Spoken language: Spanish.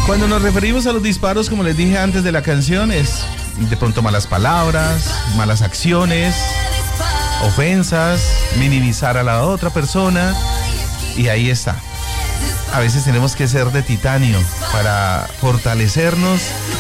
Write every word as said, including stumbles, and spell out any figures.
Cuando nos referimos a los disparos, como les dije antes de la canción, es de pronto malas palabras, malas acciones, ofensas, minimizar a la otra persona, y ahí está. A veces tenemos que ser de titanio para fortalecernos